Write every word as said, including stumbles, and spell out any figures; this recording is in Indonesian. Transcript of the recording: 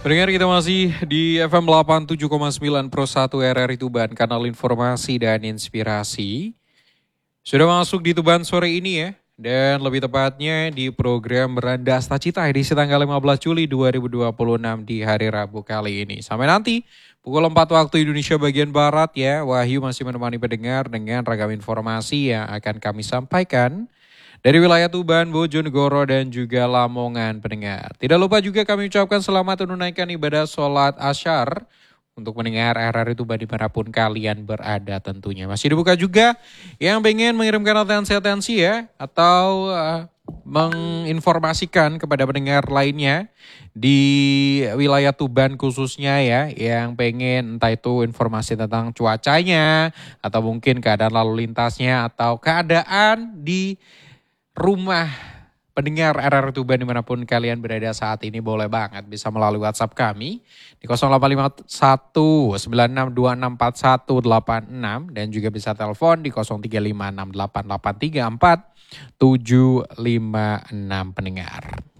Pendengar, kita masih di F M delapan puluh tujuh koma sembilan Pro satu R R I Tuban, kanal informasi dan inspirasi. Sudah masuk di Tuban sore ini ya, dan lebih tepatnya di program Beranda Asta Cita edisi tanggal lima belas Juli dua ribu dua puluh enam di hari Rabu kali ini. Sampai nanti pukul empat waktu Indonesia bagian Barat ya, Wahyu masih menemani pendengar dengan ragam informasi yang akan kami sampaikan dari wilayah Tuban, Bojonegoro, dan juga Lamongan pendengar. Tidak lupa juga kami ucapkan selamat menunaikan ibadah sholat asyar untuk mendengar R R I Tuban dimanapun kalian berada tentunya. Masih dibuka juga yang pengen mengirimkan atensi-atensi ya, atau uh, menginformasikan kepada pendengar lainnya di wilayah Tuban khususnya ya, yang pengen entah itu informasi tentang cuacanya, atau mungkin keadaan lalu lintasnya, atau keadaan di rumah pendengar R R I Tuban dimanapun kalian berada saat ini, boleh banget bisa melalui WhatsApp kami di nol delapan lima satu sembilan enam dua enam empat satu delapan enam dan juga bisa telepon di nol tiga lima enam delapan delapan tiga empat tujuh lima enam pendengar.